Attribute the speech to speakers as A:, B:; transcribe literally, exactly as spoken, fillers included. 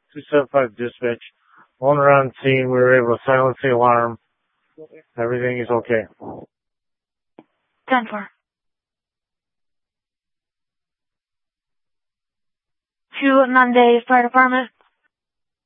A: two seven five dispatch. When we're on scene, we were able to silence the alarm. Everything is okay.
B: ten four. To Nande Fire Department.